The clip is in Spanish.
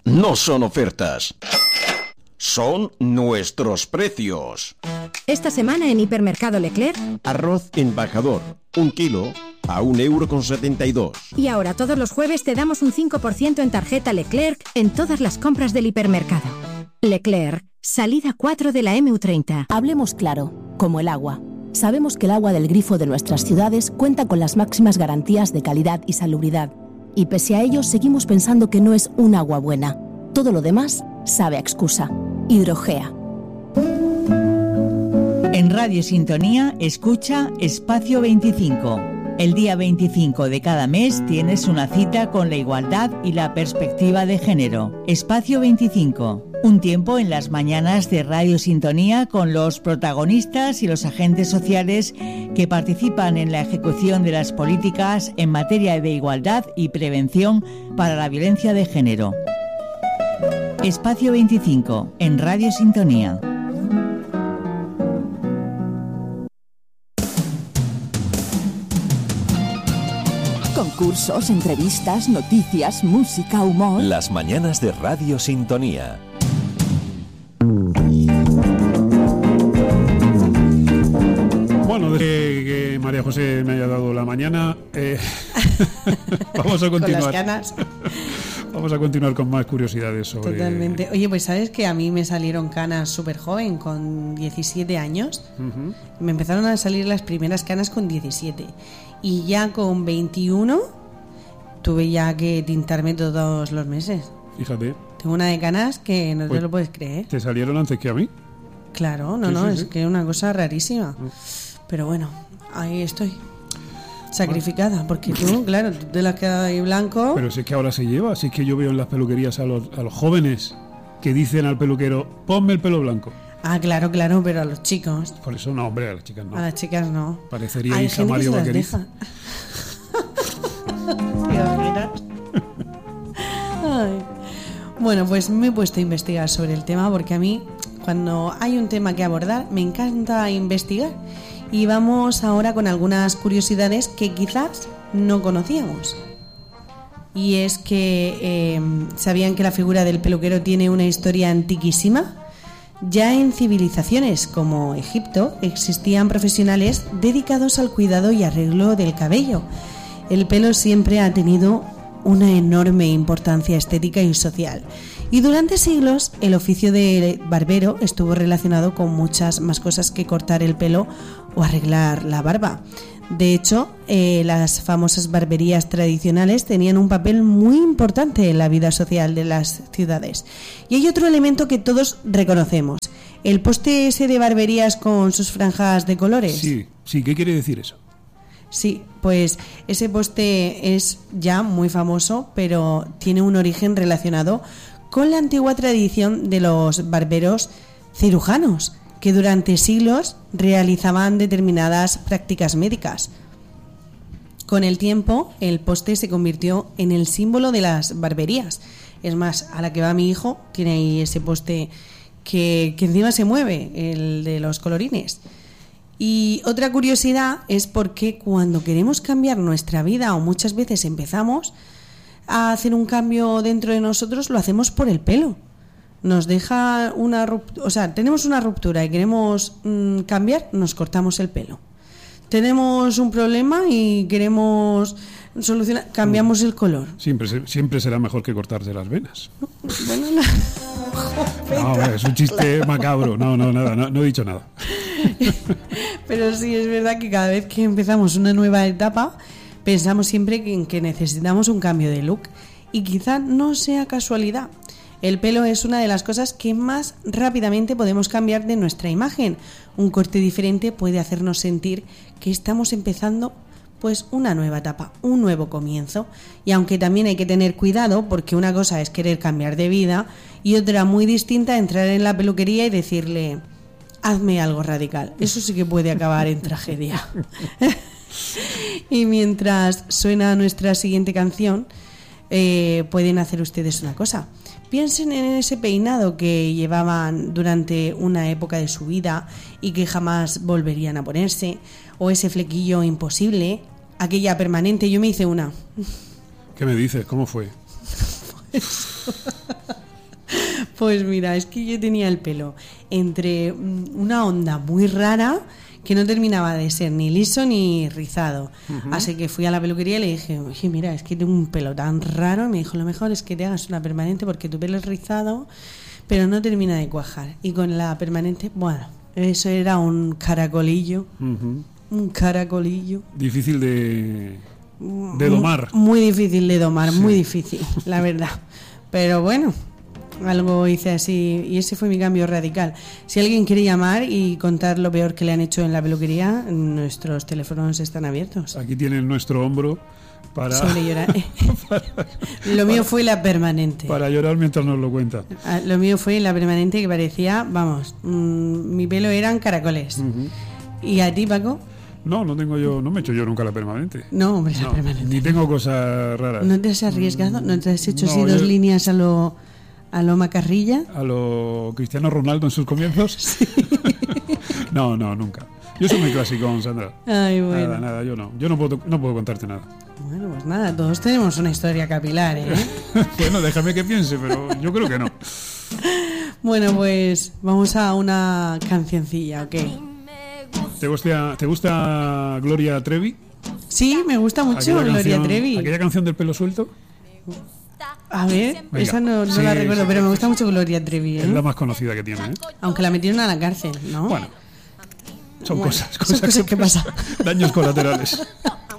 no son ofertas. Son nuestros precios. Esta semana en Hipermercado Leclerc, arroz embajador, 1 kilo a 1,72 €. Y ahora todos los jueves te damos un 5% en tarjeta Leclerc en todas las compras del hipermercado. Leclerc, salida 4 de la MU30. Hablemos claro, como el agua. Sabemos que el agua del grifo de nuestras ciudades cuenta con las máximas garantías de calidad y salubridad. Y pese a ello, seguimos pensando que no es un agua buena. Todo lo demás sabe a excusa. Hidrogea. En Radio Sintonía, escucha Espacio 25. El día 25 de cada mes tienes una cita con la igualdad y la perspectiva de género. Espacio 25. Un tiempo en las mañanas de Radio Sintonía con los protagonistas y los agentes sociales que participan en la ejecución de las políticas en materia de igualdad y prevención para la violencia de género. Espacio 25, en Radio Sintonía. Concursos, entrevistas, noticias, música, humor. Las mañanas de Radio Sintonía. Bueno, desde que María José me haya dado la mañana, vamos a continuar. Con las ganas. Vamos a continuar con más curiosidades sobre... Totalmente. Oye, pues sabes que a mí me salieron canas súper joven, con 17 años. Uh-huh. Me empezaron a salir las primeras canas con 17. Y ya con 21 tuve ya que tintarme todos los meses. Fíjate. Tengo una de canas que no te lo puedes creer. ¿Te salieron antes que a mí? Claro, no, sí, es que es una cosa rarísima. Pero bueno, ahí estoy. Sacrificada, porque tú, claro, tú te la has quedado ahí blanco. Pero si es que ahora se lleva, si es que yo veo en las peluquerías a los jóvenes que dicen al peluquero, ponme el pelo blanco. Ah, claro, pero a los chicos. Por eso no, hombre, a las chicas no. A las chicas no. Parecería Isa Mario Vaqueriz. Bueno, pues me he puesto a investigar sobre el tema porque a mí, cuando hay un tema que abordar, me encanta investigar. Y vamos ahora con algunas curiosidades que quizás no conocíamos. Y es que ¿sabían que la figura del peluquero tiene una historia antiquísima? Ya en civilizaciones como Egipto existían profesionales dedicados al cuidado y arreglo del cabello. El pelo siempre ha tenido una enorme importancia estética y social. Y durante siglos el oficio de barbero estuvo relacionado con muchas más cosas que cortar el pelo o arreglar la barba. De hecho, las famosas barberías tradicionales tenían un papel muy importante en la vida social de las ciudades. Y hay otro elemento que todos reconocemos: el poste ese de barberías con sus franjas de colores. Sí, ¿qué quiere decir eso? Sí, pues ese poste es ya muy famoso, pero tiene un origen relacionado con la antigua tradición de los barberos cirujanos, que durante siglos realizaban determinadas prácticas médicas. Con el tiempo, el poste se convirtió en el símbolo de las barberías. Es más, a la que va mi hijo, tiene ahí ese poste que encima se mueve, el de los colorines. Y otra curiosidad es porque cuando queremos cambiar nuestra vida, o muchas veces empezamos a hacer un cambio dentro de nosotros, lo hacemos por el pelo. Nos deja una ruptura, o sea, tenemos una ruptura y queremos cambiar, nos cortamos el pelo. Tenemos un problema y queremos solucionar, cambiamos el color. Siempre será mejor que cortarse las venas. Bueno, no, es un chiste macabro. No he dicho nada. Pero sí, es verdad que cada vez que empezamos una nueva etapa, pensamos siempre que necesitamos un cambio de look. Y quizá no sea casualidad. El pelo es una de las cosas que más rápidamente podemos cambiar de nuestra imagen. Un corte diferente puede hacernos sentir que estamos empezando pues una nueva etapa, un nuevo comienzo. Y aunque también hay que tener cuidado, porque una cosa es querer cambiar de vida y otra muy distinta entrar en la peluquería y decirle: hazme algo radical. Eso sí que puede acabar en tragedia. Y mientras suena nuestra siguiente canción, pueden hacer ustedes una cosa. Piensen en ese peinado que llevaban durante una época de su vida y que jamás volverían a ponerse, o ese flequillo imposible, aquella permanente. Yo me hice una. ¿Qué me dices? ¿Cómo fue? eso. Pues mira, es que yo tenía el pelo entre una onda muy rara que no terminaba de ser ni liso ni rizado. Así que fui a la peluquería y le dije, oye, mira, es que tengo un pelo tan raro. Y me dijo, lo mejor es que te hagas una permanente porque tu pelo es rizado, pero no termina de cuajar. Y con la permanente, bueno, eso era un caracolillo. Un caracolillo. Difícil de domar. Muy difícil de domar, Sí. muy difícil, la verdad. Pero bueno, algo hice así y ese fue mi cambio radical. Si alguien quiere llamar y contar lo peor que le han hecho en la peluquería, nuestros teléfonos están abiertos. Aquí tienen nuestro hombro para, Sobre llorar. Lo mío fue la permanente. para llorar mientras nos lo cuenta. Lo mío fue la permanente que parecía, vamos, mi pelo eran caracoles. ¿Y a ti, Paco? No me he hecho yo nunca la permanente. No, hombre, la No, permanente. ni tengo cosas raras. ¿No te has arriesgado? ¿No te has hecho No, así dos yo- líneas a lo Macarrilla? A lo Cristiano Ronaldo en sus comienzos. No, nunca. Yo soy muy clásico, Sandra. Ay, bueno. Nada, yo no. Yo no puedo contarte nada. Bueno, pues nada, todos tenemos una historia capilar, ¿eh? Bueno, déjame que piense, pero yo creo que no. Bueno, pues vamos a una cancioncilla, ¿ok? ¿Te gusta Gloria Trevi? Sí, me gusta mucho Aquella Gloria canción- Trevi. ¿Aquella canción del pelo suelto? A ver, Venga. esa no Sí, la recuerdo, sí, pero sí, me sí. gusta mucho Gloria Trevi, Es la ¿eh? más conocida que tiene, ¿eh? Aunque la metieron a la cárcel, ¿no? Bueno, son Bueno, cosas son cosas que pasan. Daños colaterales.